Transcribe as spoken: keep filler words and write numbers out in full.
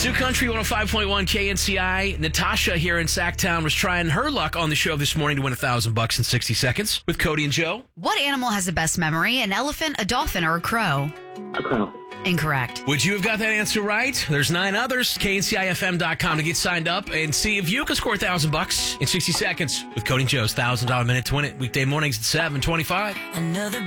Sioux Country one oh five point one K N C I. Natasha here in Sacktown was trying her luck on the show this morning to win a thousand bucks in sixty seconds with Cody and Joe. What animal has the best memory? An elephant, a dolphin, or a crow? A crow. Incorrect. Would you have got that answer right? There's nine others. K N C I F M dot com to get signed up and see if you can score a thousand bucks in sixty seconds with Cody and Joe's one thousand dollars minute to win it. Weekday mornings at seven twenty-five. Another